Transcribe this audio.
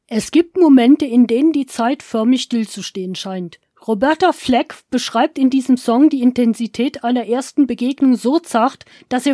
Es gibt Momente, in denen die Zeit förmlich stillzustehen scheint. Roberta Flack beschreibt in diesem Song die Intensität einer ersten Begegnung so zart, dass